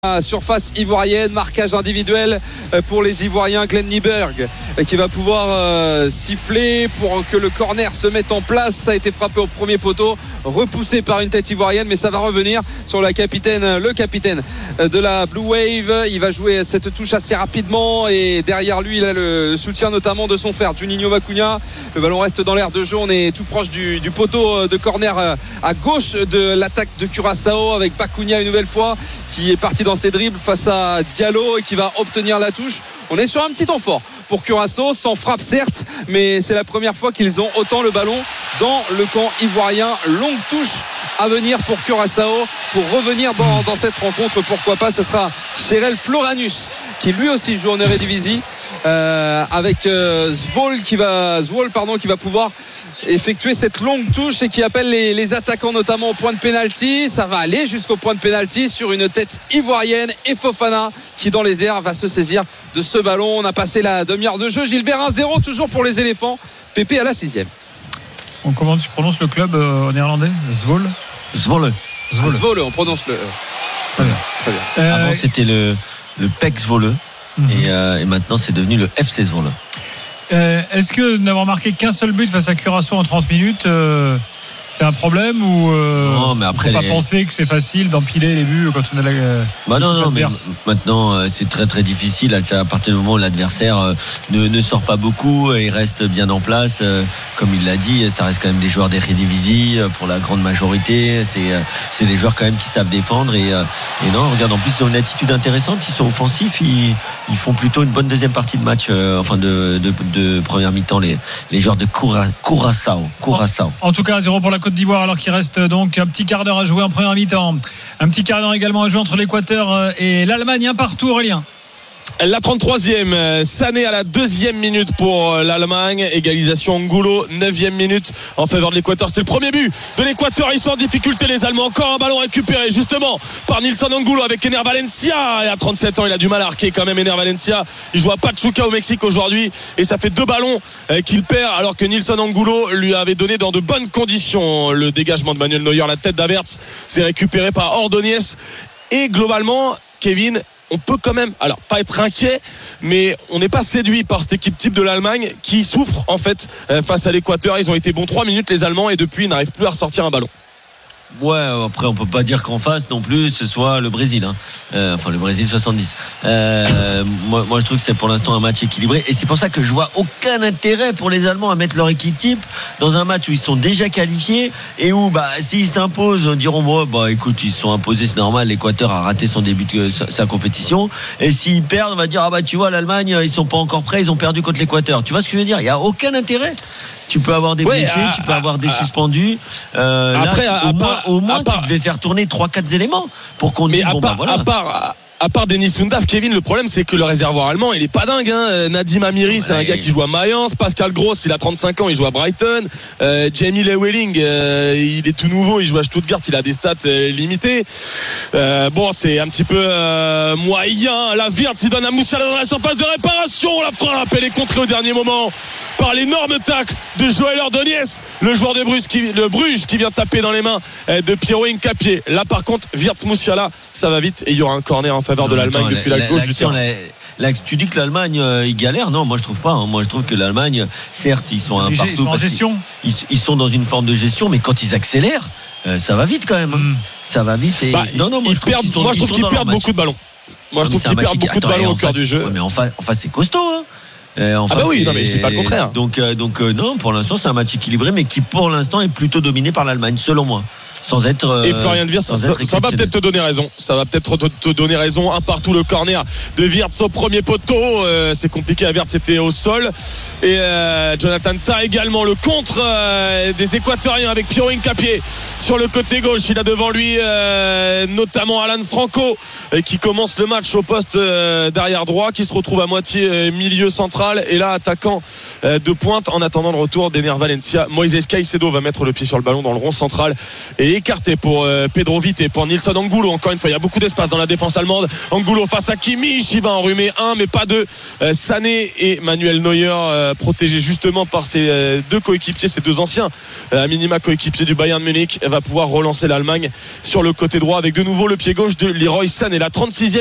Surface ivoirienne, marquage individuel pour les Ivoiriens. Glenn Nyberg qui va pouvoir siffler pour que le corner se mette en place. Ça a été frappé au premier poteau, repoussé par une tête ivoirienne, mais ça va revenir sur le capitaine de la Blue Wave. Il va jouer cette touche assez rapidement et derrière lui il a le soutien notamment de son frère Juninho Bacuna. Le ballon reste dans l'air de jeu, on est tout proche du poteau de corner à gauche de l'attaque de Curaçao, avec Bacuna une nouvelle fois qui est parti dans ses dribbles face à Diallo et qui va obtenir la touche. On est sur un petit temps fort pour Curaçao, sans frappe certes, mais c'est la première fois qu'ils ont autant le ballon dans le camp ivoirien. Longue touche à venir pour Curaçao pour revenir dans cette rencontre. Pourquoi pas, ce sera Cherel Floranus qui lui aussi joue en Eredivisie avec Zvol qui va pouvoir effectuer cette longue touche et qui appelle les attaquants notamment au point de pénalty. Ça va aller jusqu'au point de pénalty sur une tête ivoirienne et Fofana qui dans les airs va se saisir de ce ballon. On a passé la demi-heure de jeu. Gilbert 1-0 toujours pour les éléphants. Pépé à la 6e. Comment tu prononces le club néerlandais? Zvol, on prononce le très bien. Avant c'était le PEC Zwolle et maintenant c'est devenu le FC Zwolle. Est-ce que n'avoir marqué qu'un seul but face à Curaçao en 30 minutes c'est un problème ou non, mais après, faut pas penser que c'est facile d'empiler les buts quand on a non, mais maintenant c'est très très difficile à partir du moment où l'adversaire ne sort pas beaucoup et reste bien en place. Comme il l'a dit, ça reste quand même des joueurs d'Eredivisie pour la grande majorité. C'est des joueurs quand même qui savent défendre et non, regarde, en plus ils ont une attitude intéressante, ils sont offensifs, ils font plutôt une bonne deuxième partie de match, de première mi-temps, les joueurs de Curaçao. En tout cas 0 pour la Côte d'Ivoire, alors qu'il reste donc un petit quart d'heure à jouer en première mi-temps. Un petit quart d'heure également à jouer entre l'Équateur et l'Allemagne. Un partout, Aurélien. La 33e, Sané à la 2e minute pour l'Allemagne, égalisation Angulo, 9e minute en faveur de l'Équateur. C'était le premier but de l'Équateur, ils sont en difficulté les Allemands. Encore un ballon récupéré justement par Nilson Angulo avec Ener Valencia, et à 37 ans il a du mal à arquer quand même. Ener Valencia, il joue à Pachuca au Mexique aujourd'hui et ça fait 2 ballons qu'il perd, alors que Nilson Angulo lui avait donné dans de bonnes conditions. Le dégagement de Manuel Neuer, la tête d'Havertz, c'est récupéré par Ordóñez. Et globalement, Kevin, on peut quand même, alors pas être inquiet, mais on n'est pas séduit par cette équipe type de l'Allemagne qui souffre en fait face à l'Équateur. Ils ont été bons 3 minutes les Allemands et depuis ils n'arrivent plus à ressortir un ballon. Ouais, après on peut pas dire qu'en face non plus ce soit le Brésil, le Brésil 70. Moi je trouve que c'est pour l'instant un match équilibré et c'est pour ça que je vois aucun intérêt pour les Allemands à mettre leur équipe type dans un match où ils sont déjà qualifiés et où s'ils s'imposent, on diront écoute, ils se sont imposés, c'est normal, l'Équateur a raté son début de sa compétition, et s'ils perdent on va dire tu vois, l'Allemagne ils sont pas encore prêts, ils ont perdu contre l'Équateur. Tu vois ce que je veux dire? Il y a aucun intérêt. Tu peux avoir des blessés, tu peux avoir des suspendus. Après, au moins tu devais faire tourner 3-4 éléments pour qu'on dise à part Denis Undav, Kevin, le problème c'est que le réservoir allemand il est pas dingue, Nadim Amiri c'est un gars qui joue à Mayence, Pascal Gross il a 35 ans, il joue à Brighton, Jamie Lewelling il est tout nouveau, il joue à Stuttgart, il a des stats limitées. C'est un petit peu moyen. La Wirtz il donne à Musiala dans la surface de réparation, la frappe elle est contrée au dernier moment par l'énorme tacle de Joël Ordóñez, le joueur de Bruges qui vient taper dans les mains de Piero Hincapié. Là par contre Wirtz Musiala ça va vite et il y aura un corner en faveur de l'Allemagne depuis la gauche du terrain. Tu dis que l'Allemagne ils galèrent? Non, moi je trouve pas. Moi je trouve que l'Allemagne, certes ils sont un partout, ils sont en gestion. Ils sont dans une forme de gestion, mais quand ils accélèrent, ça va vite quand même. Ça va vite. Et... je trouve qu'ils perdent beaucoup de ballons. Moi je trouve qu'ils perdent beaucoup de ballons au cœur du jeu. Mais en face c'est costaud. Non mais je dis pas le contraire. Donc non, pour l'instant c'est un match équilibré, mais qui pour l'instant est plutôt dominé par l'Allemagne selon moi. Sans être et Florian Wirtz, ça va peut-être te donner raison. Ça va peut-être te donner raison. Un partout, le corner de Wirtz au premier poteau. C'est compliqué. Wirtz c'était au sol. Et Jonathan Tah également, le contre des Équatoriens avec Piero Hincapié sur le côté gauche. Il a devant lui notamment Alan Franco qui commence le match au poste d'arrière droit, qui se retrouve à moitié milieu central et là attaquant de pointe en attendant le retour d'Ener Valencia. Moises Caicedo va mettre le pied sur le ballon dans le rond central et et écarté pour Pedro Vite et pour Nilsson Angulo. Encore une fois, il y a beaucoup d'espace dans la défense allemande. Angulo face à Kimmich, il va enrhumer un mais pas deux. Sané et Manuel Neuer protégés justement par ses deux coéquipiers, ces deux anciens à minima coéquipiers du Bayern Munich, va pouvoir relancer l'Allemagne sur le côté droit avec de nouveau le pied gauche de Leroy Sané. La 36e